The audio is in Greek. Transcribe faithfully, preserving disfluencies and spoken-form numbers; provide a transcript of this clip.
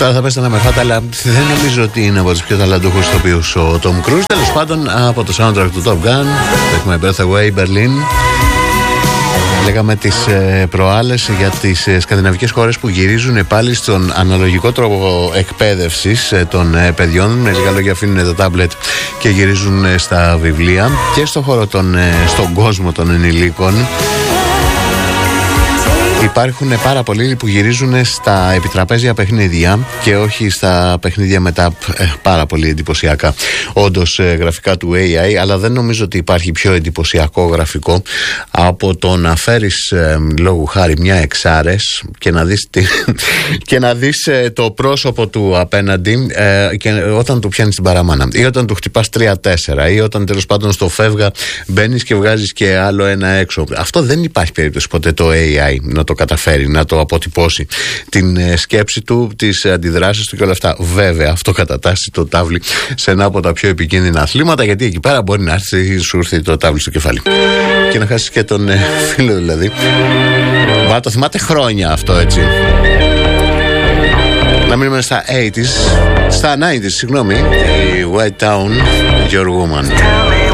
Τώρα θα πέσετε να με φάτε, αλλά δεν νομίζω ότι είναι από τους πιο ταλαντούχους ηθοποιούς ο Tom Cruise. Τέλος πάντων, από το soundtrack του Top Gun, έχουμε Birth Away Berlin. Λέγαμε τις ε, προάλλες για τις ε, σκανδιναβικές χώρες που γυρίζουν πάλι στον αναλογικό τρόπο εκπαίδευσης ε, των ε, παιδιών. Με λίγα λόγια, αφήνουν τα τάμπλετ και γυρίζουν ε, στα βιβλία. Και στον χώρο των, ε, στον κόσμο των ενηλίκων υπάρχουν πάρα πολλοί που γυρίζουν στα επιτραπέζια παιχνίδια και όχι στα παιχνίδια μετά ε, πάρα πολύ εντυπωσιακά όντως ε, γραφικά του έι άι, αλλά δεν νομίζω ότι υπάρχει πιο εντυπωσιακό γραφικό από το να φέρεις ε, λόγου χάρη μια εξάρες και να δεις, τη, και να δεις ε, το πρόσωπο του απέναντι ε, και όταν του πιάνεις την παραμάνα ή όταν του χτυπάς τρία τέσσερα ή όταν τέλος πάντων στο φεύγα μπαίνεις και βγάζεις και άλλο ένα έξω. Αυτό δεν υπάρχει περίπτωση ποτέ το έι άι να το καταφέρει να το αποτυπώσει, την ε, σκέψη του, τις αντιδράσεις του και όλα αυτά. Βέβαια, αυτό κατατάσσει το τάβλι σε ένα από τα πιο επικίνδυνα αθλήματα, γιατί εκεί πέρα μπορεί να έρθει, σου έρθει το τάβλι στο κεφάλι και να χάσεις και τον ε, φίλο δηλαδή. Μα το θυμάται χρόνια αυτό, έτσι. Να μείνουμε στα ογδόντα, στα ενενήντα, συγγνώμη. Η White Town, Your Woman.